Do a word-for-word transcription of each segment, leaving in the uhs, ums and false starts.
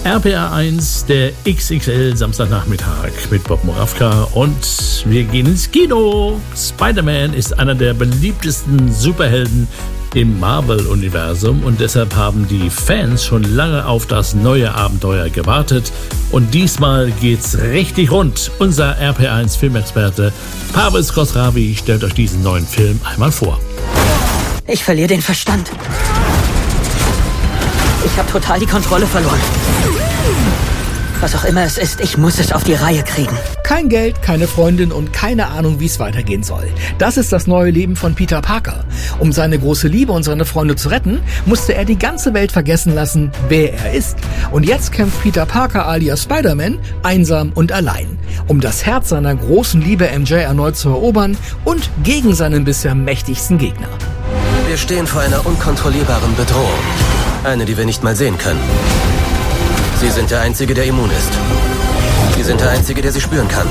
R P R eins, der X X L Samstagnachmittag mit Bob Moravka und wir gehen ins Kino. Spider-Man ist einer der beliebtesten Superhelden im Marvel-Universum und deshalb haben die Fans schon lange auf das neue Abenteuer gewartet und diesmal geht's richtig rund. Unser R P R eins Filmexperte Parviz Khosravi stellt euch diesen neuen Film einmal vor. Ich verliere den Verstand. Ich habe total die Kontrolle verloren. Was auch immer es ist, ich muss es auf die Reihe kriegen. Kein Geld, keine Freundin und keine Ahnung, wie es weitergehen soll. Das ist das neue Leben von Peter Parker. Um seine große Liebe und seine Freunde zu retten, musste er die ganze Welt vergessen lassen, wer er ist. Und jetzt kämpft Peter Parker alias Spider-Man einsam und allein, um das Herz seiner großen Liebe M J erneut zu erobern und gegen seinen bisher mächtigsten Gegner. Wir stehen vor einer unkontrollierbaren Bedrohung. Eine, die wir nicht mal sehen können. Sie sind der Einzige, der immun ist. Sie sind der Einzige, der sie spüren kann.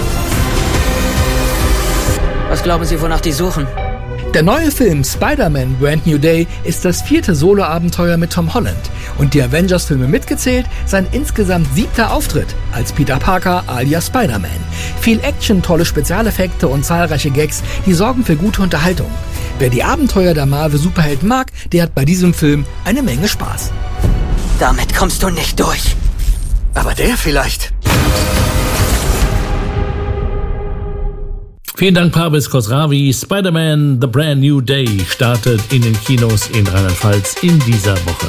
Was glauben Sie, wonach die suchen? Der neue Film Spider-Man Brand New Day ist das vierte Solo-Abenteuer mit Tom Holland und die Avengers-Filme mitgezählt sein insgesamt siebter Auftritt als Peter Parker alias Spider-Man. Viel Action, tolle Spezialeffekte und zahlreiche Gags, die sorgen für gute Unterhaltung. Wer die Abenteuer der Marvel-Superhelden mag, der hat bei diesem Film eine Menge Spaß. Damit kommst du nicht durch. Aber der vielleicht. Vielen Dank, Parviz Khosravi. Spider-Man The Brand New Day startet in den Kinos in Rheinland-Pfalz in dieser Woche.